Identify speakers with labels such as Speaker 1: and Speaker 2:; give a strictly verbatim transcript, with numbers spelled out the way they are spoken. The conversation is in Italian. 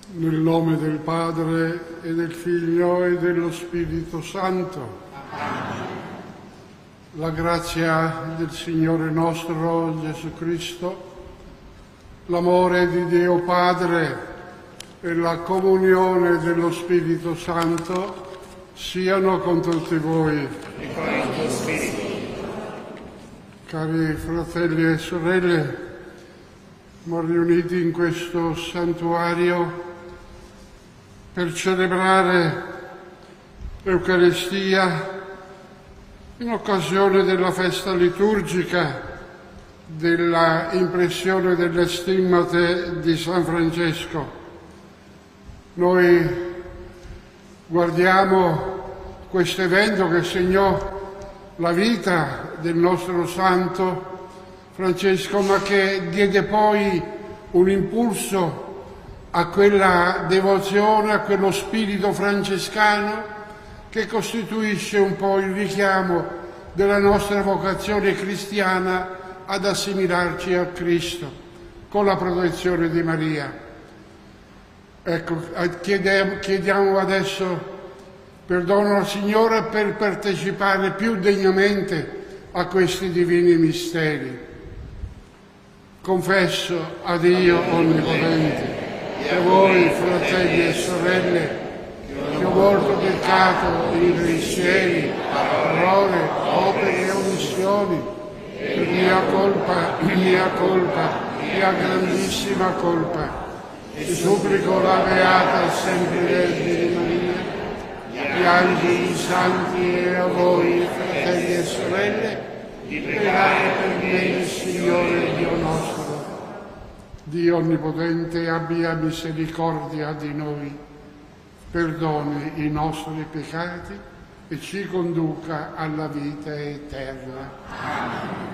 Speaker 1: Nel nome del Padre e del Figlio e dello Spirito Santo. Amen. La grazia del Signore nostro Gesù Cristo, l'amore di Dio Padre e la comunione dello Spirito Santo siano con tutti voi.
Speaker 2: E con il tuo spirito.
Speaker 1: Cari fratelli e sorelle, siamo riuniti in questo santuario per celebrare l'Eucaristia in occasione della festa liturgica della impressione delle stimmate di San Francesco. Noi guardiamo questo evento che segnò la vita del nostro santo Francesco, ma che diede poi un impulso a quella devozione, a quello spirito francescano che costituisce un po' il richiamo della nostra vocazione cristiana ad assimilarci a Cristo con la protezione di Maria. Ecco, chiediamo, chiediamo adesso perdono al Signore per partecipare più degnamente a questi divini misteri. Confesso a Dio Onnipotente e a voi, fratelli e sorelle, che ho molto peccato in pensieri, parole, opere e omissioni, per mia colpa, mia colpa, mia grandissima colpa. E supplico la Beata sempre Vergine Maria, gli angeli, i santi e a voi, fratelli e sorelle, di pregare per me il Signore Dio nostro. Dio Onnipotente abbia misericordia di noi, perdoni i nostri peccati e ci conduca alla vita eterna. Amen.